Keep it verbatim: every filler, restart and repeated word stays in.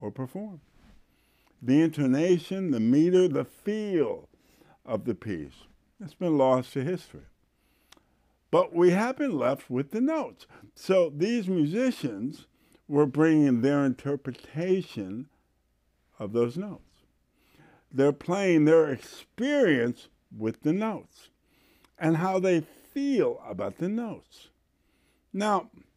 or perform. The intonation, the meter, the feel of the piece, it's been lost to history. But we have been left with the notes. So these musicians were bringing their interpretation of those notes. They're playing their experience with the notes and how they feel about the notes. Now,